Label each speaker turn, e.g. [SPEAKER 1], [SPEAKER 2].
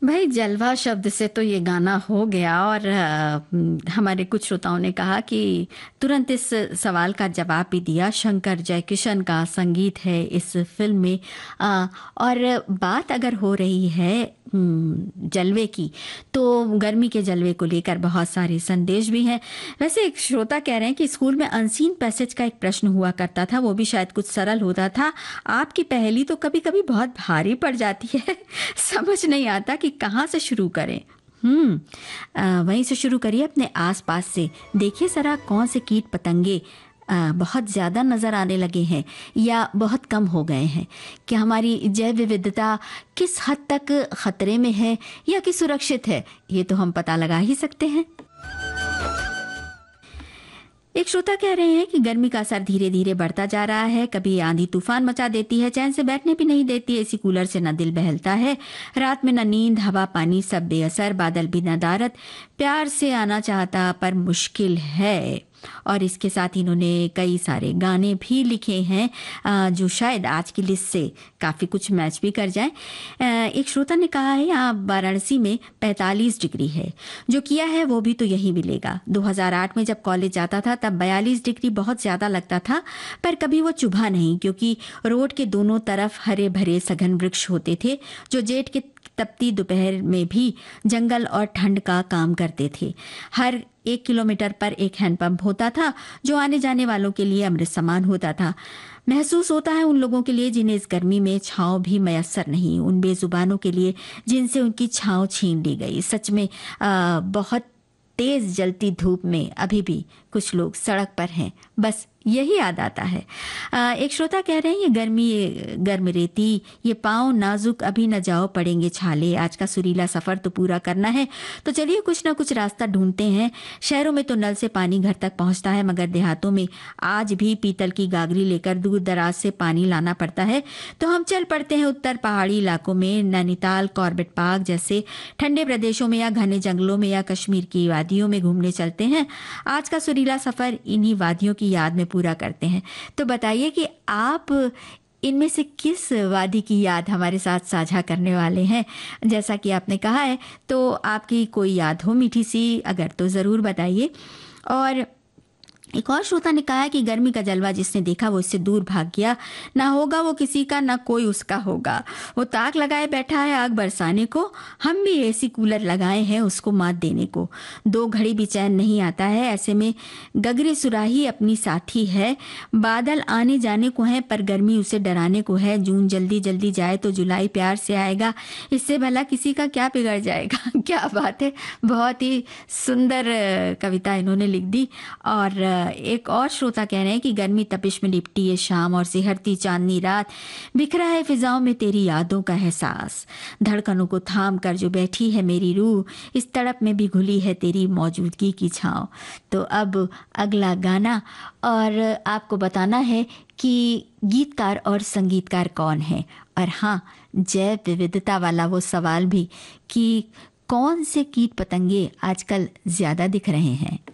[SPEAKER 1] भाई जलवा शब्द से तो ये गाना हो गया और हमारे कुछ श्रोताओं ने कहा कि तुरंत इस सवाल का जवाब भी दिया। शंकर जयकिशन का संगीत है इस फिल्म में। और बात अगर हो रही है जलवे की, तो गर्मी के जलवे को लेकर बहुत सारे संदेश भी हैं। वैसे एक श्रोता कह रहे हैं कि स्कूल में अनसीन पैसेज का एक प्रश्न हुआ करता था, वो भी शायद कुछ सरल होता था। आपकी पहेली तो कभी कभी बहुत भारी पड़ जाती है समझ नहीं आता कि कहाँ से शुरू करें। वहीं से शुरू करिए, अपने आसपास से। देखिए जरा कौन से कीट पतंगे बहुत ज़्यादा नज़र आने लगे हैं या बहुत कम हो गए हैं। कि हमारी जैव विविधता किस हद तक खतरे में है या कि सुरक्षित है, ये तो हम पता लगा ही सकते हैं। एक श्रोता कह रहे हैं कि गर्मी का असर धीरे धीरे बढ़ता जा रहा है। कभी आंधी तूफान मचा देती है, चैन से बैठने भी नहीं देती। एसी कूलर से न दिल बहलता है, रात में न नींद, हवा पानी सब बेअसर, बादल भी नदारद। प्यार से आना चाहता पर मुश्किल है। और इसके साथ इन्होंने कई सारे गाने भी लिखे हैं जो शायद आज की लिस्ट से काफ़ी कुछ मैच भी कर जाएं। एक श्रोता ने कहा है यहाँ वाराणसी में 45 डिग्री है, जो किया है वो भी तो यही मिलेगा। 2008 में जब कॉलेज जाता था तब 42 डिग्री बहुत ज़्यादा लगता था, पर कभी वो चुभा नहीं, क्योंकि रोड के दोनों तरफ हरे भरे सघन वृक्ष होते थे जो जेठ के तपती दोपहर में भी जंगल और ठंड का काम करते थे। हर 1 किलोमीटर पर एक हैंडपंप होता था जो आने जाने वालों के लिए अमृत समान होता था। महसूस होता है उन लोगों के लिए जिन्हें इस गर्मी में छांव भी मयस्सर नहीं, उन बेजुबानों के लिए जिनसे उनकी छांव छीन ली गई। सच में बहुत तेज जलती धूप में अभी भी कुछ लोग सड़क पर हैं, बस यही याद आता है। एक श्रोता कह रहे हैं ये गर्मी, ये गर्म रेती, ये पाँव नाजुक, अभी न जाओ पड़ेंगे छाले। आज का सुरीला सफ़र तो पूरा करना है, तो चलिए कुछ ना कुछ रास्ता ढूंढते हैं। शहरों में तो नल से पानी घर तक पहुंचता है, मगर देहातों में आज भी पीतल की गागरी लेकर दूर दराज से पानी लाना पड़ता है। तो हम चल पड़ते हैं उत्तर पहाड़ी इलाकों में, नैनीताल, कॉर्बेट पार्क जैसे ठंडे प्रदेशों में, या घने जंगलों में, या कश्मीर की वादियों में घूमने चलते हैं। आज का सुरीला सफ़र इन्हीं वादियों की याद में पूरा करते हैं। तो बताइए कि आप इनमें से किस वादी की याद हमारे साथ साझा करने वाले हैं। जैसा कि आपने कहा है, तो आपकी कोई याद हो मीठी सी, अगर तो ज़रूर बताइए। और एक और श्रोता ने कहा है कि गर्मी का जलवा जिसने देखा वो इससे दूर भाग गया, ना होगा वो किसी का, ना कोई उसका होगा। वो ताक लगाए बैठा है आग बरसाने को, हम भी एसी कूलर लगाए हैं उसको मात देने को। 2 घड़ी भी चैन नहीं आता है, ऐसे में गगरी सुराही अपनी साथी है। बादल आने जाने को है पर गर्मी उसे डराने को है। जून जल्दी जल्दी जाए तो जुलाई प्यार से आएगा, इससे भला किसी का क्या बिगड़ जाएगा। क्या बात है, बहुत ही सुंदर कविता इन्होंने लिख दी। और एक और श्रोता कह रहे हैं कि गर्मी तपिश में लिपटी है शाम और सिहरती चांदनी रात, बिखरा है फिजाओं में तेरी यादों का एहसास। धड़कनों को थाम कर जो बैठी है मेरी रूह, इस तड़प में भी घुली है तेरी मौजूदगी की छाँव। तो अब अगला गाना, और आपको बताना है कि गीतकार और संगीतकार कौन है। और हाँ, जैव विविधता वाला वो सवाल भी कि कौन से कीट पतंगे आजकल ज्यादा दिख रहे हैं।